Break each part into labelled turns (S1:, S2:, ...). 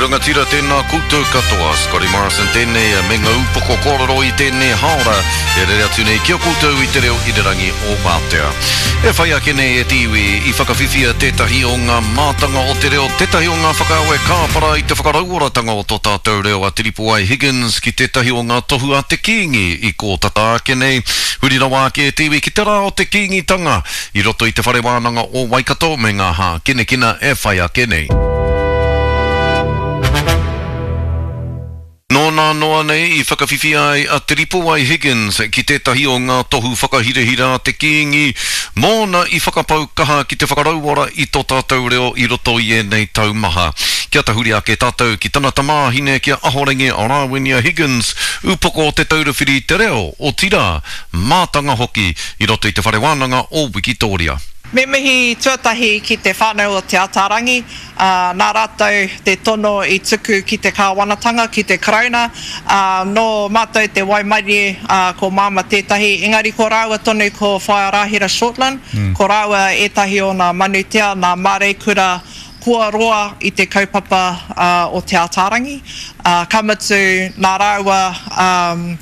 S1: Urangatira tēnā koutou katoa, Scotty Morrison tēnei me ngā upoko kororo I tēnei haora, e rere atu nei kia koutou I te reo I te rangi o Mātea. E whai ake nei e tiwi I whakawhiwhia tētahi o ngā mātanga o te reo, tētahi o ngā whakaawe kāpara I te whakarauoratanga o tō tātou reo a Tiripu Ai Higgins ki tētahi o ngā tohu a te kingi I ko tata ake nei, hurira wā ke e tiwi ki te rā o te kingi tanga, I roto I te whare wānanga o Waikato me ngā hā kine kina e whai ake nei. Nō noa nei I whakawhiwhi ai a Tiripu Ai Higgins ki tētahi o ngā tohu whakahirehira te kingi mōna I whakapau kaha ki te whakarauora I tō tātou reo I roto I e nei taumaha. Kia tahuri ake tātou ki tana tamāhine kia ahorenge o Rāwenia Higgins upoko o te taurewhiri te reo o tira mātanga hoki I roto I te whare wānanga o Wikitoria.
S2: Me mihi tuatahi ki te whānau o te Atarangi, nā rātou te tono I tuku ki te kāwanatanga, ki te karauna, no mātou te waimarie ko māma tētahi, engari ko rāua tonu ko Whaiarahira Shortland, ko rāua etahi o nā manutea, nā māreikura kua roa I te kaupapa o te Atarangi, kamatu nā rāua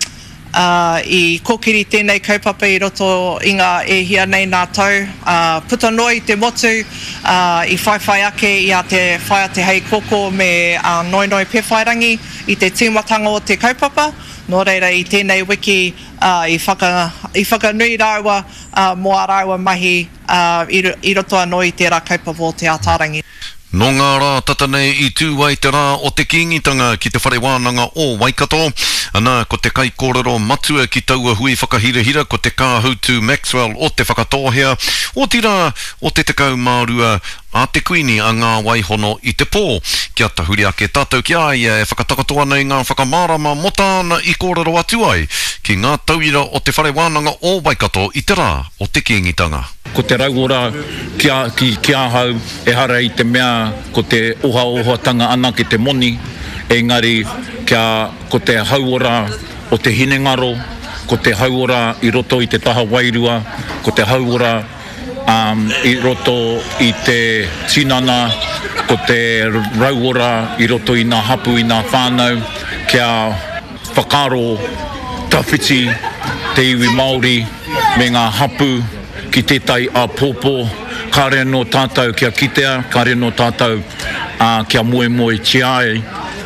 S2: I kokiri tēnei kaupapa I roto I ngā e hia nei nā tau. Puta noi te motu I whaiwhai ake I a te whai te hei koko me noi pewhairangi I te tīmatanga o te kaupapa. Nō reira I tēnei wiki I whakanui rāua moa rāua mahi I roto anō I tērā kaupapa o te Atarangi.
S1: Nō ngā rā tata nei I tūwai te rā o te kingitanga ki te whare wānanga o Waikato, ana ko te kai kōrero matua ki taua hui whakahirehira ko te kāhautu Maxwell o te whakatohea, o tira o te tekau mārua a te kuini a ngā waihono I te pō. Kia tahuri ake tātou ki ai e whakatakatoa nei ngā whakamārama motāna I kōrero atu ai ki ngā tauira o te whare wānanga o Waikato I te rā o te kingitanga.
S3: Ko te rauora kia hau e hara I te mea ko te oha ana ki te moni, engari ko te hauora o te hinengaro, ko te hauora I roto I te taha wairua, ko te hauora I roto I te tinana, ko te rauora I roto I ngā hapu I ngā whānau, kia whakaro tawhiti te iwi Māori me ngā hapu ki tētai a pōpō, kāre no tātou kia kitea, kāre no tātou kia moe tiai,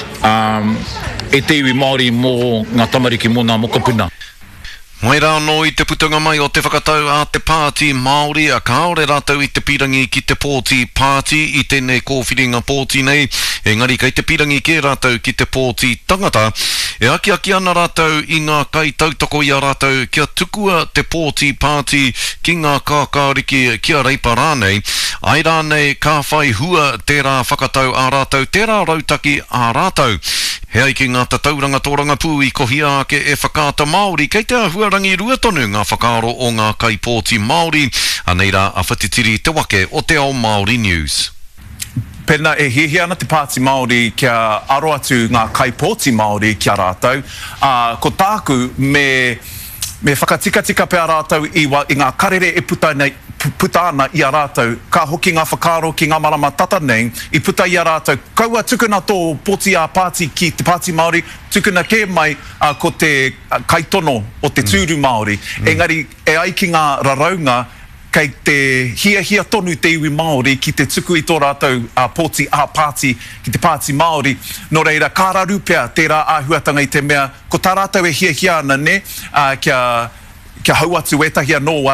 S3: e te iwi Māori mō ngā tamariki mō ngā mokopuna.
S1: Mai rā no I te putanga mai o te whakatau a te pāti Māori a kaore rātou I te pirangi ki te pōti pāti I tēnei kōwhiringa pōti nei, engari kei te pirangi ke rātou ki te pōti tangata, e aki ana rātou I ngā kai tautoko I a rātou kia tukua te pōti pāti ki ngā kākāriki kia reipa rānei, ai rānei ka whai hua tērā whakatau a rātou, tērā rautaki a rātou. Hei ki ngā tatauranga tōranga pū I kohia ake e whakāta Māori, kei te ahuarangi rua tonu ngā whakaaro o ngā kai pōti Māori, anei rā a whatitiri te wake o te ao Māori News.
S4: Pena e hihi ana te pāti Māori kia aro atu ngā kai pōti Māori kia rātou, ko tāku me whakatika pēr rātou I ngā karere e putana I a rātou, ka hoki ngā whakaaro ki ngā marama tata nei, I puta I a rātou, kaua tukuna tō pōti a pāti ki te pāti Māori, tukuna ke mai ko te kaitono o te tūru Māori, engari e ai ki ngā raraunga, kei te hia tonu te iwi Māori ki te tuku I tō rātou pōti a pāti ki te pāti Māori, no reira kāraru pia tērā āhuatanga I te mea, ko tā rātou e hia ana ne, kia hau atu etahi anō